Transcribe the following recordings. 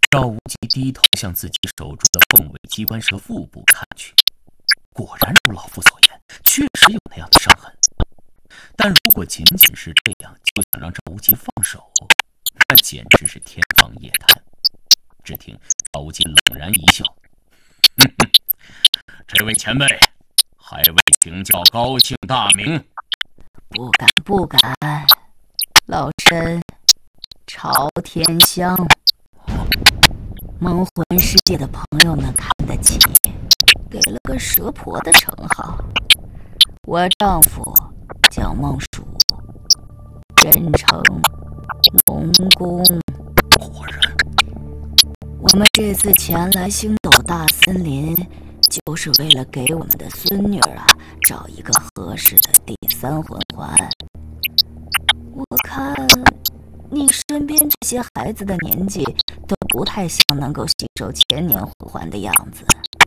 赵无极低头向自己手中的凤尾机关蛇腹部看去，果然如老夫所言，确实有那样的伤痕。但如果仅仅是这样就想让赵无极放手，那简直是天方夜谭。只听赵无极冷然一笑：“哼哼，这位前辈，还未请教高姓大名？”“ 不敢不敢，老身朝天香。蒙魂世界的朋友们看得起，给了个蛇婆的称号。我丈夫叫孟蜀，人称龙宫。 果然， 我们这次前来星斗大森林，就是为了给我们的孙女找一个合适的第三魂环。我看你身边这些孩子的年纪都不太像能够吸收千年魂环的样子。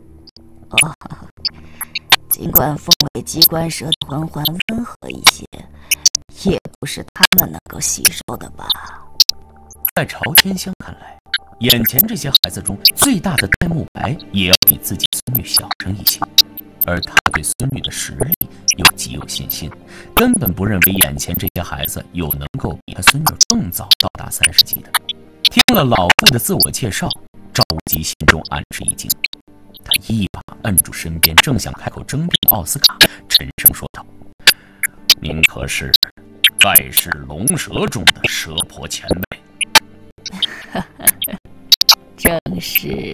尽管凤尾机关蛇的魂环温和一些，也不是他们能够吸收的吧？” 在朝天香看来，眼前这些孩子中最大的戴沐白也要比自己孙女小生一些，而他对孙女的实力又极有信心，根本不认为眼前这些孩子有能够比他孙女更早到达30级的。听了老妇的自我介绍，赵无极心中暗吃一惊，他一把摁住身边正想开口争辩的奥斯卡，沉声说道：“您可是盖世龙蛇中的蛇婆前辈？”“ 正是。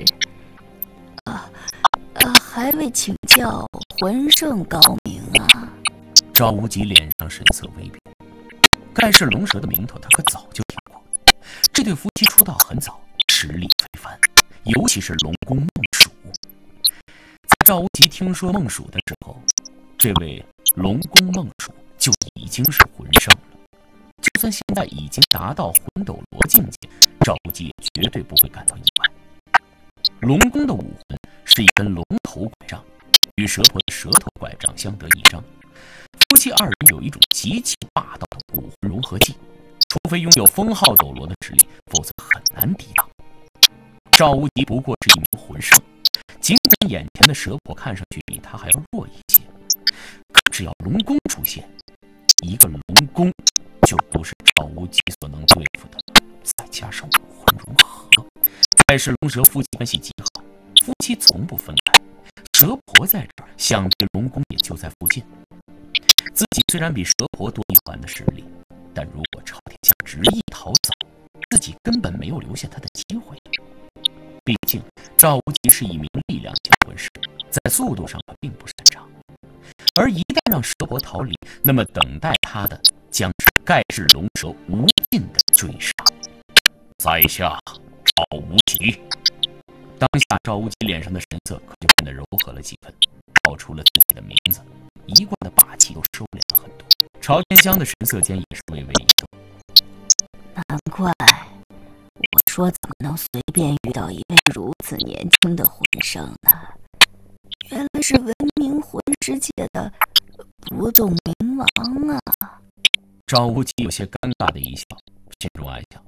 还未请教魂圣高明啊。” 赵无极脸上神色微变，盖世龙蛇的名头他可早就听过。这对夫妻出道很早，实力非凡，尤其是龙宫孟蜀。在赵无极听说孟蜀的时候，这位龙宫孟蜀就已经是魂圣了。就算现在已经达到魂斗罗境界，赵无极也绝对不会感到意外。龙宫的武魂是一根龙头拐杖，与蛇婆的蛇头拐杖相得益彰。夫妻二人有一种极其霸道的武魂融合技，除非拥有封号斗罗的实力，否则很难抵挡。赵无极不过是一名魂圣，尽管眼前的蛇婆看上去比他还要弱一些，可只要龙宫出现，一个龙宫就不是赵无极所能对付的。再加上武魂融合，盖世龙蛇夫妻关系极好，夫妻从不分开。蛇婆在这儿，想必龙宫也就在附近。自己虽然比蛇婆多一环的实力，但如果朝天香执意逃走，自己根本没有留下他的机会。毕竟赵无极是一名力量型魂师，在速度上他并不擅长，而一旦让蛇婆逃离，那么等待他的将是盖世龙蛇无尽的追杀。在下赵无极。当下赵无极脸上的神色可就变得柔和了几分，报出了自己的名字，一贯的霸气都收敛了很多。朝天香的神色间也是微微一皱。 难怪我说怎么能随便遇到一位如此年轻的魂圣呢？原来是闻名魂世界的不动明王啊！ 赵无极有些尴尬的一笑，心中暗想：